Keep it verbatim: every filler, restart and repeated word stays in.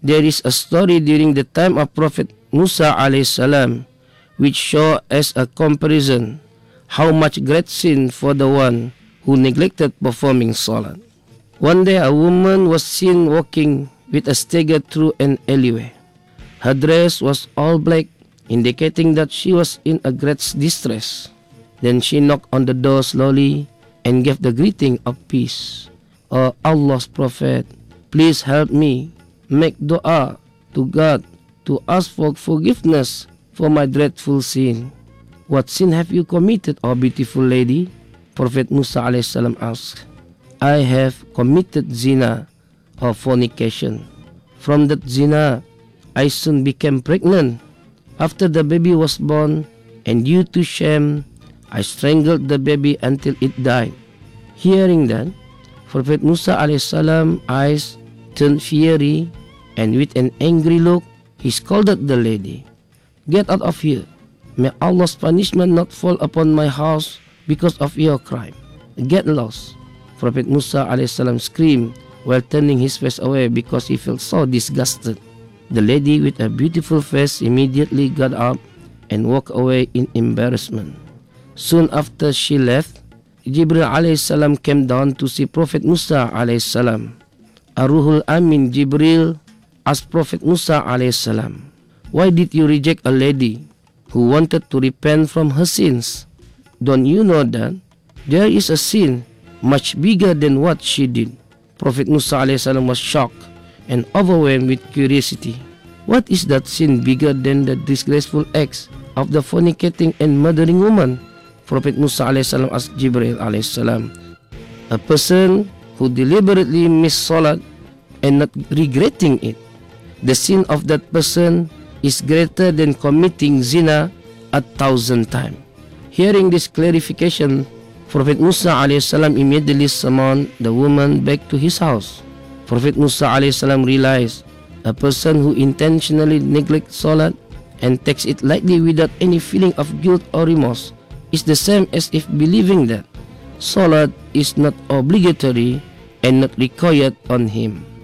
There is a story during the time of Prophet Musa alayhi salam which show as a comparison how much great sin for the one who neglected performing salat. One day a woman was seen walking with a stagger through an alleyway. Her dress was all black, indicating that she was in a great distress. Then she knocked on the door slowly and gave the greeting of peace. "O Allah's Prophet, please help me. Make dua to God to ask for forgiveness for my dreadful sin." "What sin have you committed, O beautiful lady?" Prophet Musa alayhi salam asked. "I have committed zina or fornication. From that zina, I soon became pregnant. After the baby was born, and due to shame, I strangled the baby until it died." Hearing that, Prophet Musa alayhi salam eyes turned fiery, and with an angry look, he scolded the lady. "Get out of here. May Allah's punishment not fall upon my house because of your crime. Get lost." Prophet Musa alayhi salam screamed while turning his face away because he felt so disgusted. The lady with a beautiful face immediately got up and walked away in embarrassment. Soon after she left, Jibril alayhi salam came down to see Prophet Musa alayhi salam. Ar-Ruhul Amin Jibril asked Prophet Musa alayhi salam, "Why did you reject a lady who wanted to repent from her sins? Don't you know that there is a sin much bigger than what she did?" Prophet Musa alayhi salam was shocked and overwhelmed with curiosity. "What is that sin bigger than the disgraceful acts of the fornicating and murdering woman?" Prophet Musa alayhi salam asked Jibril alayhi salam. "A person who deliberately missed salat and not regretting it. The sin of that person is greater than committing zina a thousand times." Hearing this clarification, Prophet Musa alayhi salam immediately summoned the woman back to his house. Prophet Musa alayhi salam realized a person who intentionally neglects salat and takes it lightly without any feeling of guilt or remorse is the same as if believing that salat is not obligatory and not required on him.